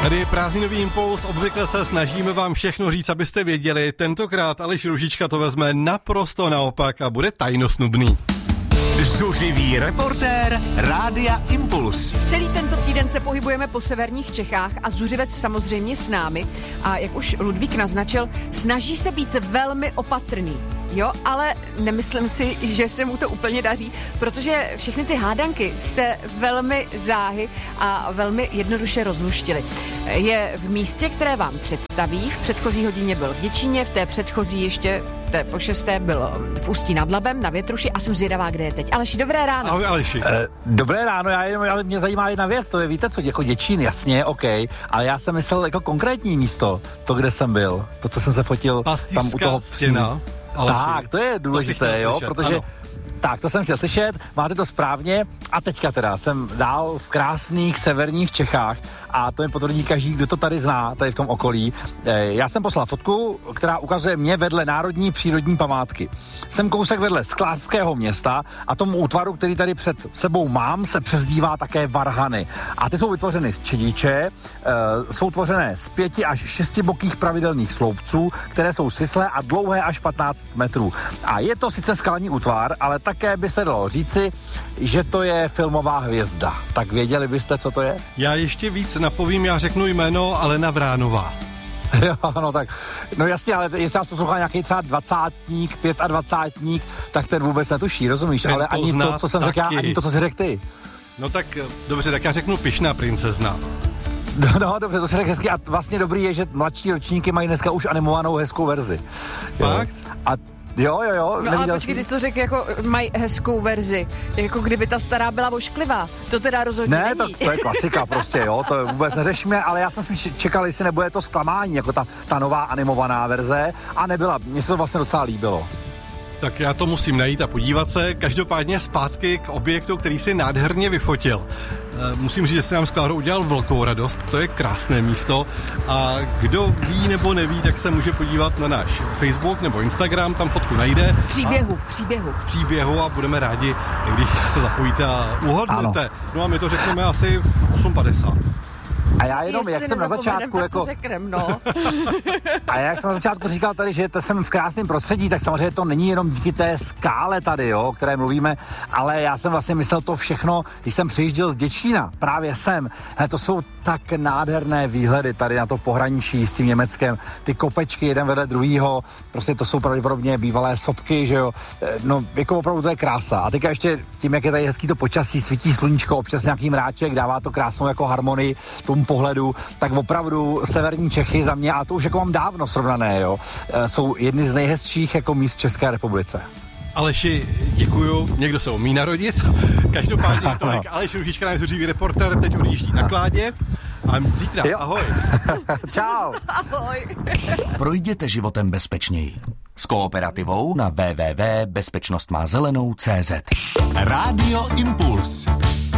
Tady je prázdninový impuls, obvykle se snažíme vám všechno říct, abyste věděli, tentokrát Aleš Růžička to vezme naprosto naopak a bude tajnosnubný. Zuřivý reportér Rádia Impuls. Celý tento týden se pohybujeme po severních Čechách a zuřivec samozřejmě s námi. A jak už Ludvík naznačil, snaží se být velmi opatrný. Jo, ale nemyslím si, že se mu to úplně daří, protože všechny ty hádanky jste velmi záhy a velmi jednoduše rozluštili. Je v místě, které vám představí. V předchozí hodině byl v Děčíně, v té předchozí ještě po 6. byl v Ústí nad Labem na Větruši a jsem zvědavá, kde je teď. Aleši, dobré ráno. Ahoj, Aleši. Dobré ráno, ale mě zajímá jedna věc, to je, víte co, jako Děčín, jasně, OK, ale já jsem myslel jako konkrétní místo, to, kde jsem byl, to, co jsem se fotil tam u toho stěna. Tak, to je důležité, jo, slyšet, protože... Ano. Tak, to jsem chtěl slyšet, máte to správně a teďka teda jsem dál v krásných severních Čechách a to mi potvrdí každý, kdo to tady zná, tady v tom okolí. Já jsem poslal fotku, která ukazuje mě vedle Národní přírodní památky. Jsem kousek vedle Sklářského města a tomu útvaru, který tady před sebou mám, se přezdívá také Varhany. A ty jsou vytvořeny z čediče, jsou tvořené z 5 až 6 bokých pravidelných sloupců, které jsou svislé a dlouhé až 15 metrů. A je to sice skalní útvar, ale také by se dalo říci, že to je filmová hvězda. Tak věděli byste, co to je? Já ještě víc napovím, já řeknu jméno Alena Vránová. Jo, no tak, no jasně, ale jestli nás poslouchá nějaký třeba 20-tník, 25-tník, tak ten vůbec netuší, rozumíš? Ten ale ani to, co jsem řekl já, ani to, co jsi řekl ty. No tak dobře, tak já řeknu Pyšná princezna. No dobře, to si řekl hezky a vlastně dobrý je, že mladší ročníky mají dneska už animovanou hezkou verzi. Fakt? A jo, no ale počkej, ty jsi to řekl jako mají hezkou verzi, jako kdyby ta stará byla vošklivá, to teda rozhodně ne, není. to je klasika prostě, jo, to vůbec neřešíme, ale já jsem spíš čekal, jestli nebude to zklamání, jako ta nová animovaná verze a nebyla, mně se to vlastně docela líbilo. Tak já to musím najít a podívat se. Každopádně zpátky k objektu, který si nádherně vyfotil. Musím říct, že se nám s Klárou udělal velkou radost. To je krásné místo. A kdo ví nebo neví, tak se může podívat na náš Facebook nebo Instagram, tam fotku najde. V příběhu a budeme rádi, když se zapojíte a uhodnete. Ano. No a my to řekneme asi v 8:50. A já jenom, jak jsem na začátku, jako... A jak jsem na začátku říkal tady, že jsem v krásném prostředí, tak samozřejmě to není jenom díky té skále tady, jo, o které mluvíme, ale já jsem vlastně myslel to všechno, když jsem přijížděl z Děčína, právě sem. To jsou tak nádherné výhledy tady na to pohraničí s tím Německem, ty kopečky jeden vedle druhýho, prostě to jsou pravděpodobně bývalé sopky, že jo, no jako opravdu to je krása. A teďka ještě tím, jak je tady hezký to počasí, svítí sluníčko, občas nějaký mráček, dává to krásnou jako harmonii tomu pohledu, tak opravdu severní Čechy za mě, a to už jako mám dávno srovnané, jo, jsou jedny z nejhezčích jako míst v České republice. Aleši, děkuju, někdo se umí narodit. Každopádně tolik. Aleš Růžička, náš zuřivý reportér, teď odjíždí na Kládě. A zítra, jo. Ahoj. Čau. Ahoj. Projděte životem bezpečněji. S Kooperativou na www.bezpečnostmázelenou.cz. Rádio Impuls.